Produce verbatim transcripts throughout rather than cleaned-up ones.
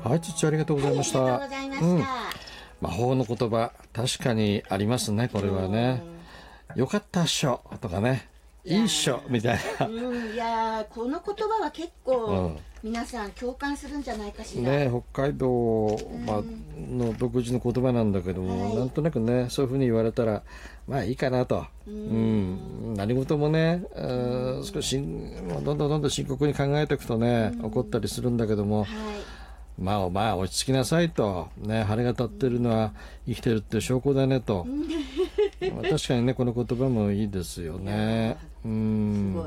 はい、土ありがとうございました。 はい、ありがとうございました。 魔法の言葉、確かにありますね、これはね。よかったっしょとかね、いいっしょみたいな。 うん、いやこの言葉は結構皆さん共感するんじゃないかしら。 ね、北海道、まあ、の独自の言葉なんだけども、はい、なんとなくね、そういうふうに言われたらまあいいかなと。うん、うん、何事もね、うん、少しどんどんどんどん深刻に考えていくとね、起こったりするんだけども、はい、まあまあ落ち着きなさいと、ね、晴れが立ってるのは生きてるって証拠だねと。確かにね、この言葉もいいですよね。うん。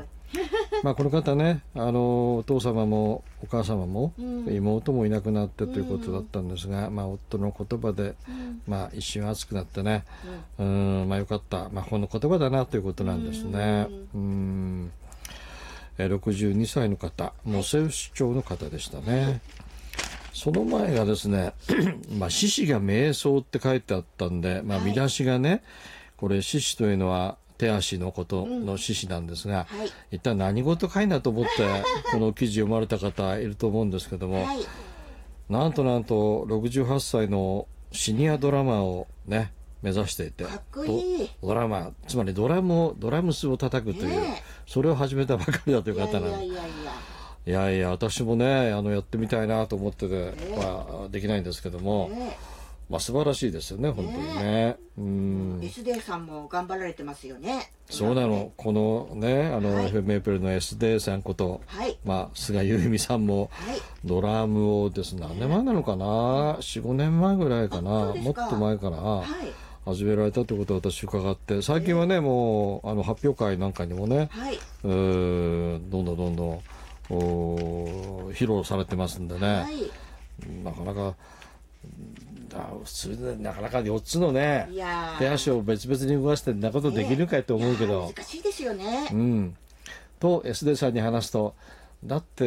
まあこの方ね、あのお父様もお母様も、うん、妹もいなくなってということだったんですが、うん、まあ夫の言葉で、うん、まあ一瞬熱くなってね、うん、うんまあよかった、まあこの言葉だなということなんですね。うん、えろくじゅうにさいの方、もう西府市長の方でしたね。はい、その前がですね、まあ獅子が瞑想って書いてあったんで、まあ見出しがね、はい、これ獅子というのは手足のことの獅子なんですが、うんはい、一体何事かいなと思ってこの記事読まれた方いると思うんですけども、はい、なんとなんとろくじゅうはっさいのシニアドラマーをね目指していて、 かっこいいドラマつまりドラムをドラムスを叩くという、ね、それを始めたばかりだという方なんで、いやいやいやいやいや私もねあのやってみたいなと思ってて、ねまあ、できないんですけども、ねまあ素晴らしいですよね、本当にね。うん。 エスデー さんも頑張られてますよね。 そうなの。このね、あの、はい、エフエム メープルの エスデー さんこと、はい、まあ、菅由美さんも、はい、ドラムをですね、何年前なのかな、よん、ごねんまえぐらいかな、もっと前かな、はい、始められたということを私伺って、最近はね、もう、あの、発表会なんかにもね、はい、うーどんどんどんどん、お披露されてますんでね、はい、なかなか、普通でなかなかよっつのね手足を別々に動かしてんなことできるかいと思うけど、 難しいですよね。 うん、と エスデー さんに話すとだって